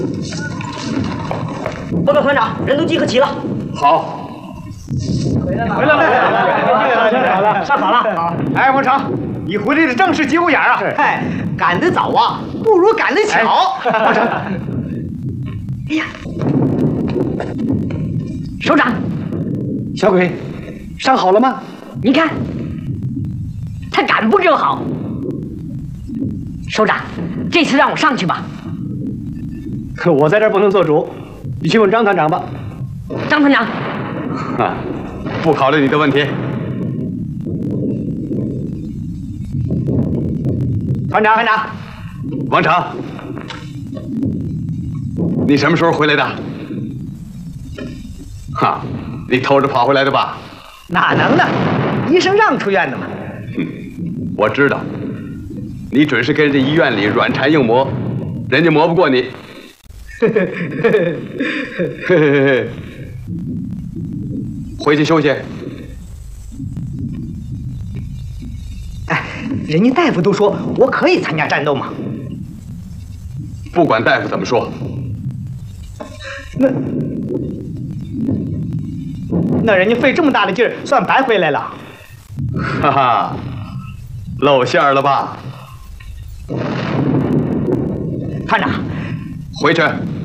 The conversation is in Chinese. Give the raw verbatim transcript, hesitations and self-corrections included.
报告团长，人都集合齐了。 好， 回来了，回来了，好了，上好了。好， 哎，王成，你回来的正是节骨眼啊！ 嗨，赶得早啊，不如赶得巧。 王成， 哎呀，首长， 小鬼，伤好了吗？ 你看，他赶不就好。首长，这次让我上去吧。 我在这儿不能做主，你去问张团长吧。 张团长， 啊，不考虑你的问题。团长，团长，王成，你什么时候回来的？哈，你偷着跑回来的吧？ 哪能呢？医生让出院的嘛。 我知道，你准是跟人家医院里软缠硬磨，人家磨不过你。回去休息。 哎，人家大夫都说我可以参加战斗嘛。 不管大夫怎么说， 那那人家费这么大的劲儿，算白回来了。 哈哈，露馅了吧？ 团长， 回去